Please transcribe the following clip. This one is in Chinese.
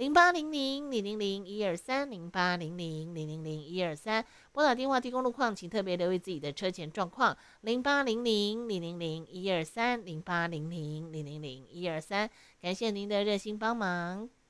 0800-000-123，0800-000-123，拨打电话提供路况，请特别留意自己的车前状况。0800-000-123，0800-000-123，感谢您的热心帮忙。